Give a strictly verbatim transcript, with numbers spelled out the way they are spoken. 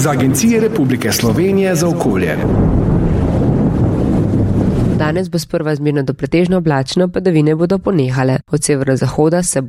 iz Agencije Republike Slovenije za okolje. Danes bo sprva zmerno do pretežno oblačno, padavine bodo ponehale. Od severozahoda se